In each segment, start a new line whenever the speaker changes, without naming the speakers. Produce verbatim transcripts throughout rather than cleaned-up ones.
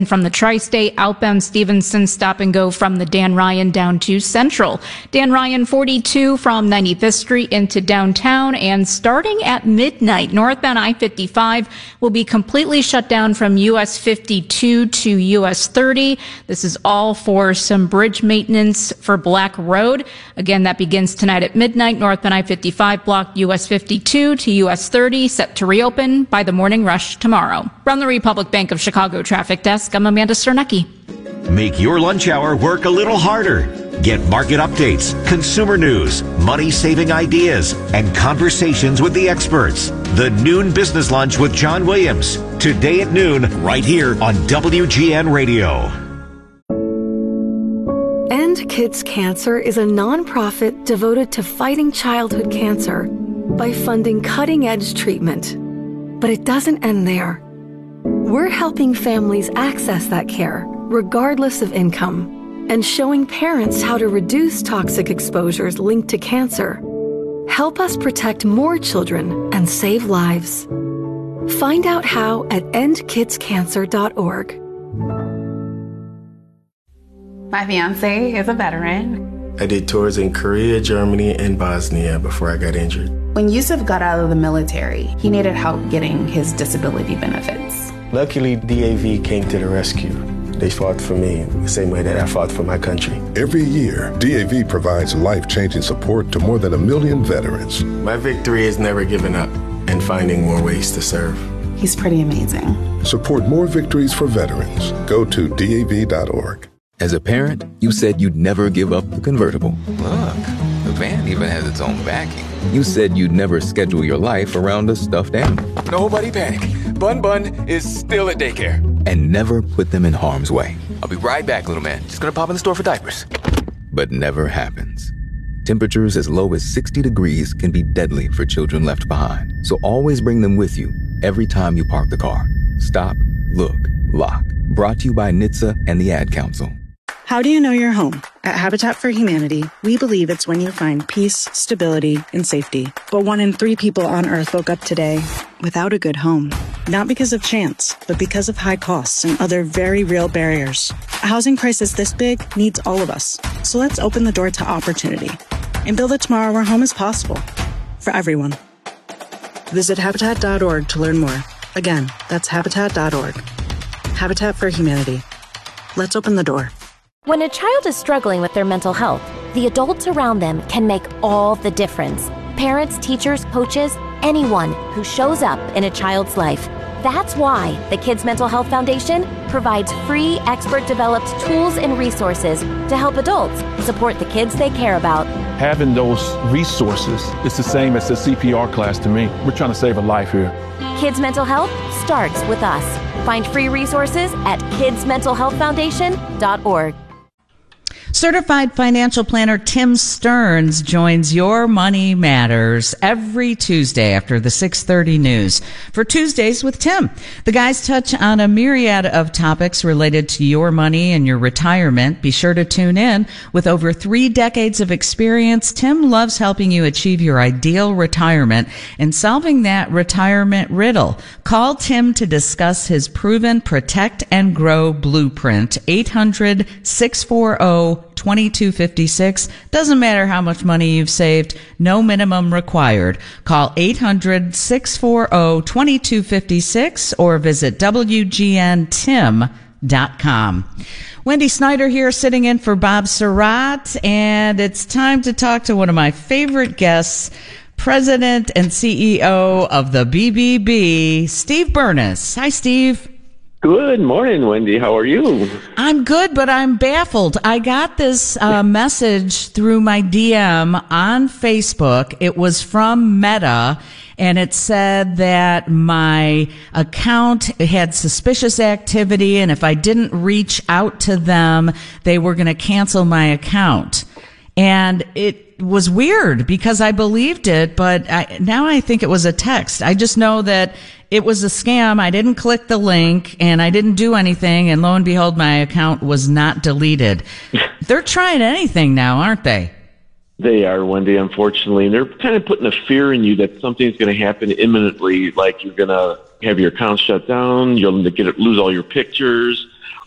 From the Tri-State, outbound Stevenson stop and go from the Dan Ryan down to Central. Dan Ryan forty-two from ninety-fifth Street into downtown, and starting at midnight, northbound I fifty-five will be completely shut down from U S fifty-two to U S thirty. This is all for some bridge maintenance for Black Road. Again, that begins tonight at midnight. Northbound I fifty-five blocked U S fifty-two to U S thirty, set to reopen by the morning rush tomorrow. From the Republic Bank of Chicago Traffic Desk, I'm Amanda Sternecki.
Make your lunch hour work a little harder. Get market updates, consumer news, money-saving ideas, and conversations with the experts. The Noon Business Lunch with John Williams. Today at noon, right here on W G N Radio.
End Kids Cancer is a nonprofit devoted to fighting childhood cancer by funding cutting-edge treatment. But it doesn't end there. We're helping families access that care, regardless of income, and showing parents how to reduce toxic exposures linked to cancer. Help us protect more children and save lives. Find out how at end kids cancer dot org.
My fiance is a veteran.
I did tours in Korea, Germany, and Bosnia before I got injured.
When Yusuf got out of the military, he needed help getting his disability benefits.
Luckily, D A V came to the rescue. They fought for me the same way that I fought for my country.
Every year, D A V provides life-changing support to more than a million veterans.
My victory is never giving up and finding more ways to serve.
He's pretty amazing.
Support more victories for veterans. Go to D A V dot org.
As a parent, you said you'd never give up the convertible.
Look, the van even has its own backing.
You said you'd never schedule your life around a stuffed animal.
Nobody panic. Bun Bun is still at daycare.
And never put them in harm's way.
I'll be right back, little man. Just gonna pop in the store for diapers.
But never happens. Temperatures as low as sixty degrees can be deadly for children left behind. So always bring them with you every time you park the car. Stop, look, lock. Brought to you by N H T S A and the Ad Council.
How do you know you're home? At Habitat for Humanity, we believe it's when you find peace, stability, and safety. But one in three people on Earth woke up today without a good home. Not because of chance, but because of high costs and other very real barriers. A housing crisis this big needs all of us. So let's open the door to opportunity and build a tomorrow where home is possible for everyone. Visit Habitat dot org to learn more. Again, that's Habitat dot org. Habitat for Humanity. Let's open the door.
When a child is struggling with their mental health, the adults around them can make all the difference. Parents, teachers, coaches, anyone who shows up in a child's life. That's why the Kids Mental Health Foundation provides free, expert-developed tools and resources to help adults support the kids they care about.
Having those resources is the same as a C P R class to me. We're trying to save a life here.
Kids Mental Health starts with us. Find free resources at kids mental health foundation dot org.
Certified financial planner Tim Stearns joins Your Money Matters every Tuesday after the six thirty news for Tuesdays with Tim. The guys touch on a myriad of topics related to your money and your retirement. Be sure to tune in. With over three decades of experience, Tim loves helping you achieve your ideal retirement and solving that retirement riddle. Call Tim to discuss his proven Protect and Grow blueprint. eight hundred, six four zero, twenty-two fifty-six. Doesn't matter how much money you've saved. No minimum required. Call eight hundred, six four zero, twenty-two fifty-six or visit W G N Tim dot com. Wendy Snyder here, sitting in for Bob Surratt, and it's time to talk to one of my favorite guests, President and C E O of the B B B, Steve Burness. Hi, Steve.
Good morning, Wendy. How are you?
I'm good, but I'm baffled. I got this uh, message through my D M on Facebook. It was from Meta, and it said that my account had suspicious activity, and if I didn't reach out to them, they were going to cancel my account. And it was weird because I believed it, but I, now I think it was a text. I just know that it was a scam. I didn't click the link and I didn't do anything. And lo and behold, my account was not deleted. They're trying anything now, aren't they?
They are, Wendy, unfortunately. And they're kind of putting a fear in you that something's going to happen imminently, like you're going to have your account shut down, you'll get it, lose all your pictures,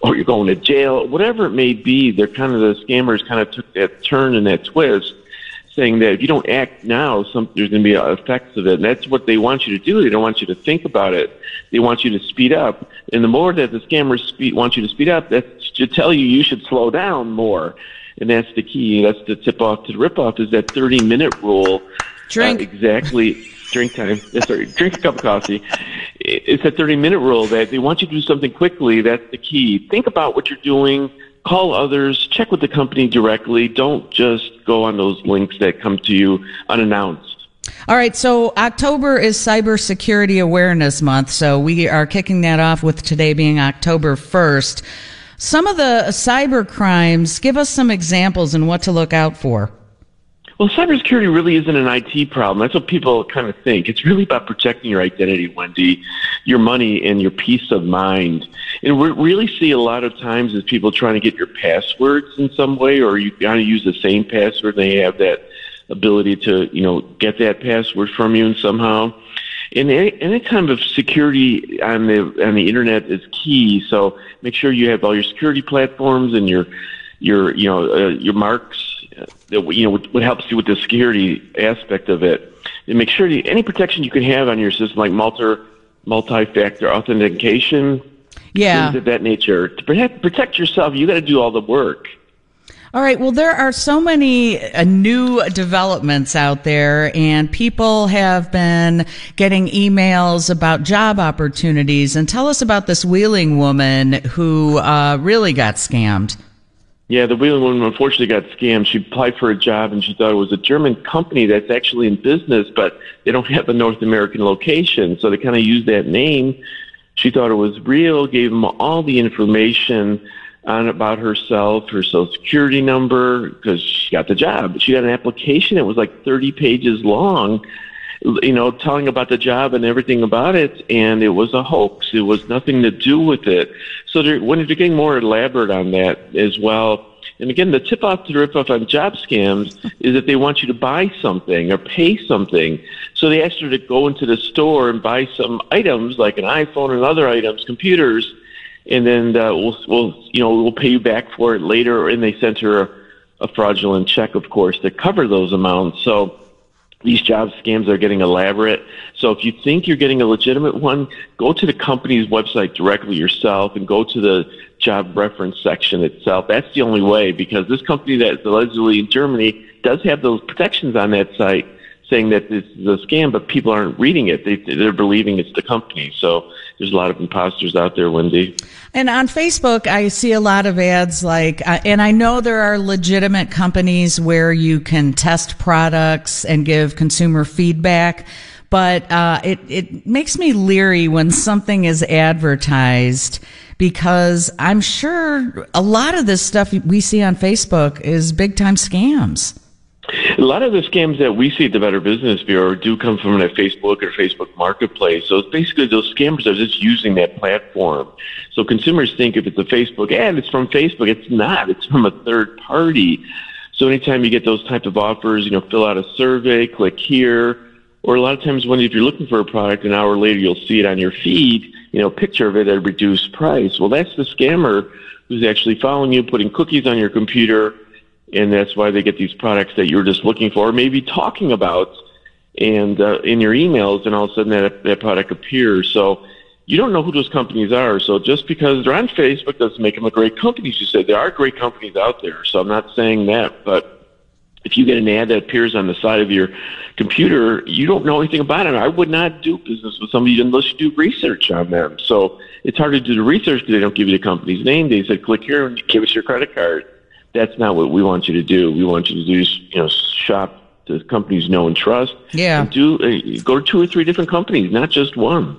or you're going to jail, whatever it may be. They're kind of, the scammers kind of took that turn and that twist, saying that if you don't act now, some, there's going to be effects of it. And that's what they want you to do. They don't want you to think about it. They want you to speed up. And the more that the scammers speed, want you to speed up, that should tell you you should slow down more. And that's the key. That's the tip-off to the rip-off, is that thirty-minute rule.
Drink.
Uh, exactly. Drink time. Yes, sorry. Drink a cup of coffee. It's that thirty-minute rule that they want you to do something quickly. That's the key. Think about what you're doing. Call others. Check with the company directly. Don't just go on those links that come to you unannounced.
All right, so October is Cybersecurity Awareness Month, so we are kicking that off with today being October first. Some of the cyber crimes, give us some examples and what to look out for.
Well, cybersecurity really isn't an I T problem. That's what people kind of think. It's really about protecting your identity, Wendy, your money, and your peace of mind. And we really see a lot of times is people trying to get your passwords in some way, or you got to use the same password. They have that ability to, you know, get that password from you somehow. And any, any kind of security on the on the internet is key. So make sure you have all your security platforms and your your you know uh, your marks. That, you know, what, what helps you with the security aspect of it. And make sure that any protection you can have on your system, like multi, multi-factor authentication,
yeah,
things of that nature. To protect, protect yourself, you got to do all the work.
All right. Well, there are so many uh, new developments out there, and people have been getting emails about job opportunities. And tell us about this Wheeling woman who uh, really got scammed.
Yeah, the Wheeling woman unfortunately got scammed. She applied for a job and she thought it was a German company that's actually in business, but they don't have a North American location. So they kind of used that name. She thought it was real, gave them all the information on about herself, her social security number, because she got the job. She got an application that was like thirty pages long, you know, telling about the job and everything about it, and it was a hoax. It was nothing to do with it. So they're, when they're getting more elaborate on that as well. And again, the tip-off to the rip-off on job scams is that they want you to buy something or pay something. So they asked her to go into the store and buy some items like an iPhone and other items, computers, and then uh, we'll, we'll, you know, we'll pay you back for it later. And they sent her a, a fraudulent check, of course, to cover those amounts. So these job scams are getting elaborate. So if you think you're getting a legitimate one, go to the company's website directly yourself and go to the job reference section itself. That's the only way, because this company that's allegedly in Germany does have those protections on that site saying that this is a scam, but people aren't reading it. They, they're believing it's the company. So there's a lot of imposters out there, Wendy.
And on Facebook, I see a lot of ads like, uh, and I know there are legitimate companies where you can test products and give consumer feedback, but uh, it, it makes me leery when something is advertised, because I'm sure a lot of this stuff we see on Facebook is big-time scams.
A lot of the scams that we see at the Better Business Bureau do come from a Facebook or Facebook Marketplace. So it's basically those scammers are just using that platform. So consumers think if it's a Facebook ad, it's from Facebook. It's not. It's from a third party. So anytime you get those type of offers, you know, fill out a survey, click here. Or a lot of times when if you're looking for a product, an hour later you'll see it on your feed, you know, picture of it at a reduced price. Well, that's the scammer who's actually following you, putting cookies on your computer, and that's why they get these products that you're just looking for, maybe talking about, and uh, in your emails, and all of a sudden that, that product appears. So you don't know who those companies are. So just because they're on Facebook doesn't make them a great company. As you said, there are great companies out there. So I'm not saying that, but if you get an ad that appears on the side of your computer, you don't know anything about it. I would not do business with somebody unless you do research on them. So it's hard to do the research because they don't give you the company's name. They said, click here and give us your credit card. That's not what we want you to do. We want you to do, you know, shop the companies you know and trust.
Yeah.
And do uh, go to two or three different companies, not just one.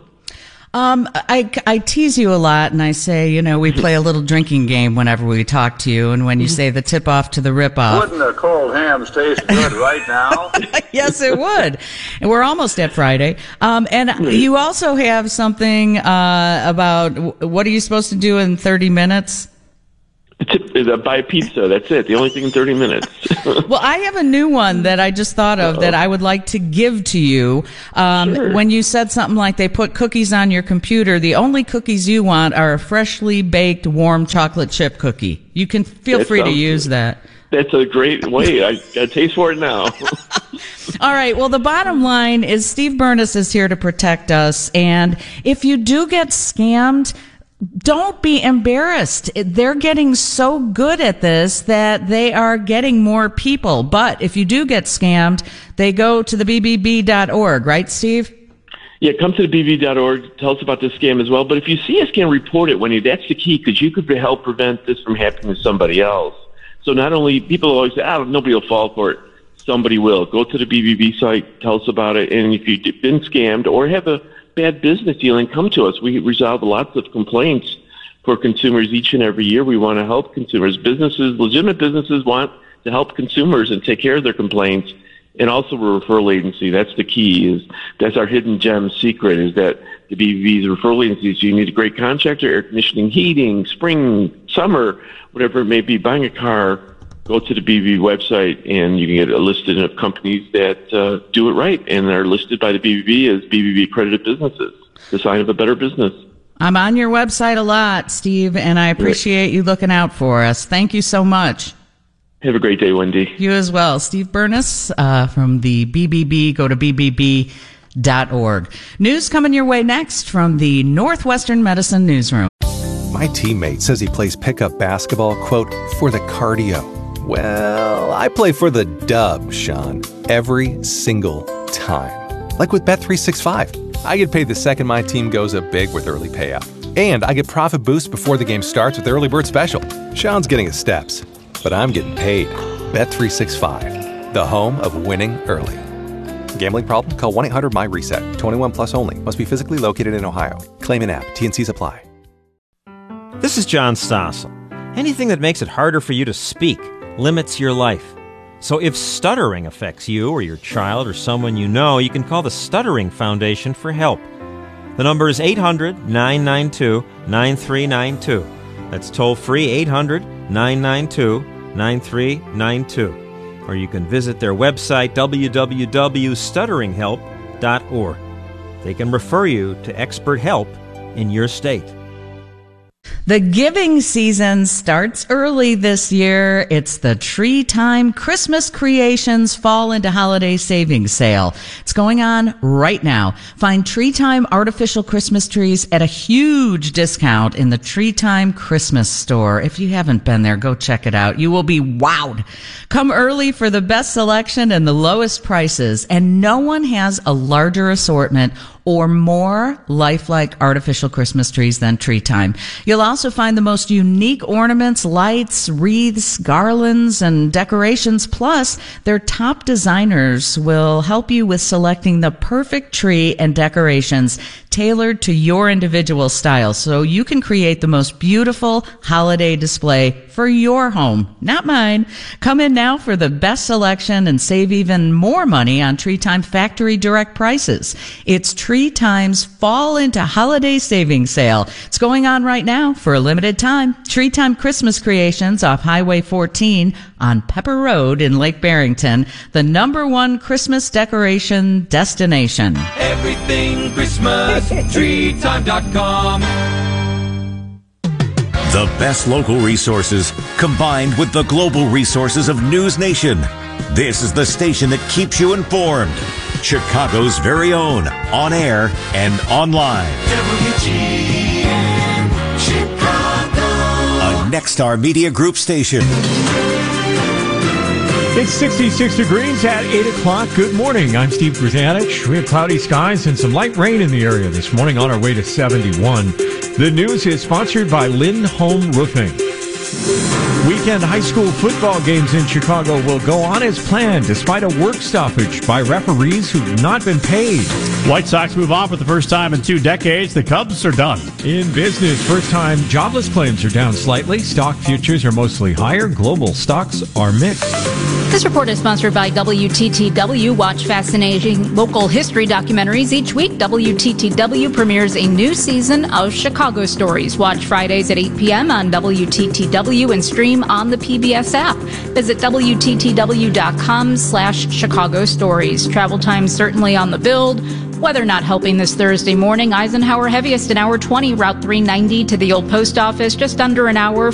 Um, I, I tease you a lot, and I say, you know, we play a little drinking game whenever we talk to you, and when you say the tip off to the rip off.
Wouldn't the cold hams taste good right now?
Yes, it would. And we're almost at Friday. Um, and you also have something uh, about what are you supposed to do in thirty minutes?
Buy a pizza. That's it. The only thing in thirty minutes.
Well, I have a new one that I just thought of Uh-oh. that I would like to give to you. Um, sure. When you said something like they put cookies on your computer, the only cookies you want are a freshly baked warm chocolate chip cookie. You can feel that free to use good. that.
That's a great way. I got a taste for it now.
All right. Well, the bottom line is Steve Burness is here to protect us. And if you do get scammed, don't be embarrassed. They're getting so good at this that they are getting more people. But if you do get scammed, they go to the B B B dot org, right, Steve?
Yeah, come to the B B B dot org. Tell us about this scam as well. But if you see a scam, report it when you. That's the key, because you could help prevent this from happening to somebody else. So not only, people always say, oh, nobody will fall for it. Somebody will. Go to the B B B site, tell us about it. And if you've been scammed or have a bad business dealing, come to us. We resolve lots of complaints for consumers each and every year. We want to help consumers. Businesses, legitimate businesses want to help consumers and take care of their complaints. And also we're a referral agency. That's the key. Is That's our hidden gem secret, is that the B B B is a referral agency. So you need a great contractor, air conditioning, heating, spring, summer, whatever it may be, buying a car, go to the B B B website and you can get a listing of companies that uh, do it right and are listed by the B B B as B B B accredited businesses, the sign of a better business.
I'm on your website a lot, Steve, and I appreciate you looking out for us. Thank you so much.
Have a great day, Wendy.
You as well. Steve Burness uh, from the B B B. Go to B B B dot org. News coming your way next from the Northwestern Medicine Newsroom.
My teammate says he plays pickup basketball, quote, for the cardio. Well, I play for the dub, Sean, every single time. Like with Bet three sixty-five. I get paid the second my team goes up big with early payout. And I get profit boost before the game starts with Early Bird Special. Sean's getting his steps, but I'm getting paid. Bet three sixty-five, the home of winning early. Gambling problem? Call one eight hundred M Y reset. twenty-one plus only. Must be physically located in Ohio. Claim in app. T and C's apply.
This is John Stossel. Anything that makes it harder for you to speak limits your life. So if stuttering affects you or your child or someone you know, you can call the Stuttering Foundation for help. The number is eight hundred nine nine two nine three nine two. That's toll free eight hundred nine nine two nine three nine two. Or you can visit their website w w w dot stuttering help dot org. They can refer you to expert help in your state.
The giving season starts early this year. It's the Tree Time Christmas Creations Fall into Holiday Savings Sale. It's going on right now. Find Tree Time artificial Christmas trees at a huge discount in the Tree Time Christmas store. If you haven't been there, go check it out. You will be wowed. Come early for the best selection and the lowest prices, and no one has a larger assortment or more lifelike artificial Christmas trees than Tree Time. You'll also find the most unique ornaments, lights, wreaths, garlands, and decorations. Plus, their top designers will help you with selecting the perfect tree and decorations tailored to your individual style, so you can create the most beautiful holiday display for your home, not mine. Come in now for the best selection and save even more money on Tree Time factory direct prices. It's Tree Time's Fall into Holiday Savings Sale. It's going on right now for a limited time. Tree Time Christmas Creations off Highway fourteen on Pepper Road in Lake Barrington, the number one Christmas decoration destination.
Everything Christmas, tree time dot com.
The best local resources combined with the global resources of News Nation. This is the station that keeps you informed. Chicago's very own, on air and online.
W G N Chicago.
A Nexstar Media Group station.
It's sixty-six degrees at eight o'clock. Good morning. I'm Steve Grzanich. We have cloudy skies and some light rain in the area this morning on our way to seventy-one. The news is sponsored by Lynn Home Roofing. Weekend high school football games in Chicago will go on as planned despite a work stoppage by referees who've not been paid.
White Sox move on for the first time in two decades. The Cubs are done.
In business, first time jobless claims are down slightly. Stock futures are mostly higher. Global stocks are mixed.
This report is sponsored by W T T W. Watch fascinating local history documentaries each week. W T T W premieres a new season of Chicago Stories. Watch Fridays at eight p.m. on W T T W and stream on the P B S app. Visit W T T W dot com slash Chicago Stories. Travel time certainly on the build. Weather not helping this Thursday morning. Eisenhower heaviest an hour twenty, Route three ninety to the old post office, just under an hour